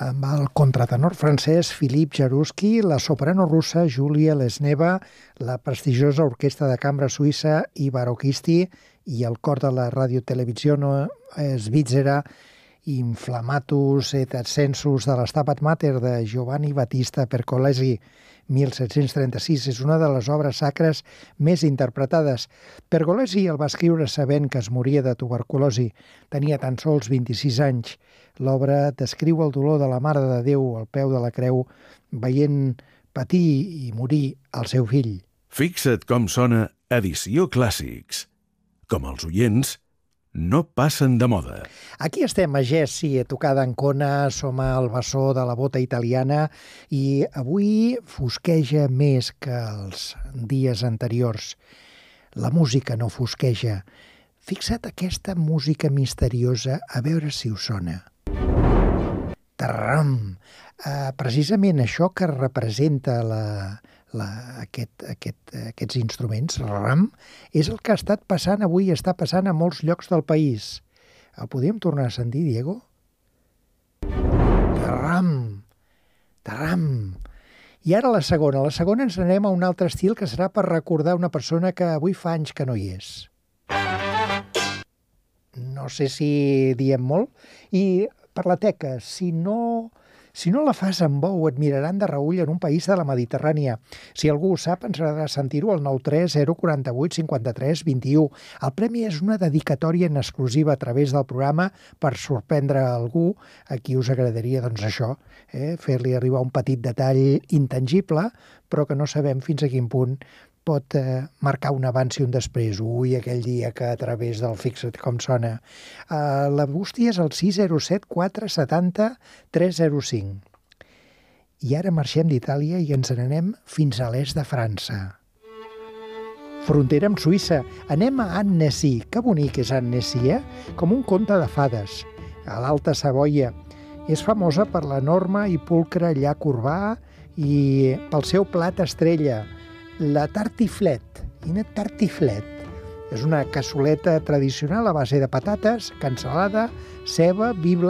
amb el contratenor francès Philippe Jaruski, la soprano russa Julia Lesneva, la prestigiosa orquestra de cambra suïssa Ivarokisti i el cor de la Radiotelevizione Svizzera Inflammatus et Ascensus de l'Stabat Mater de Giovanni Battista Pergolesi, 1736, és una de les obres sacres més interpretades. Pergolesi el va escriure sabent que es moria de tuberculosi. Tenia tan sols 26 anys. L'obra descriu el dolor de la Mare de Déu al peu de la creu, veient patir i morir el seu fill. Fixa't com sona Edició Clàssics. Com els oients, no passen de moda. Aquí estem a Gessi, a tocar d'Ancona, som al bessó de la bota italiana i avui fosqueja més que els dies anteriors. La música no fosqueja. Fixa't aquesta música misteriosa, a veure si us sona. Tarram! Precisament això que representa aquests instruments, ram, és el que ha estat passant avui, està passant a molts llocs del país. El podríem tornar a sentir, Diego? Tarram! Tarram! I ara la segona. La segona ens anem a un altre estil que serà per recordar una persona que avui fa anys que no hi és. No sé si diem molt. I per la teca, si no la fas amb bou, et miraran de reüll en un país de la Mediterrània. Si algú ho sap, ens agrada sentir-ho al 93 048 53 21. El premi és una dedicatòria en exclusiva a través del programa per sorprendre algú a qui us agradaria, doncs això, fer-li arribar un petit detall intangible, però que no sabem fins a quin punt pot marcar un abans i un després. Ui, aquell dia que a través del Fixa't com sona. La bústia és el 607 470 305. I ara marxem d'Itàlia i ens n'anem fins a l'est de França. Frontera amb Suïssa. Anem a Annecy. Que bonic és Annecy, Com un conte de fades. A l'Alta Savoia. És famosa per l'enorme i pulcre llac urbà i pel seu plat estrella, la tartiflette. Quina tartiflette? És una cassoleta tradicional a base de patates, cansalada, ceba, vi blanc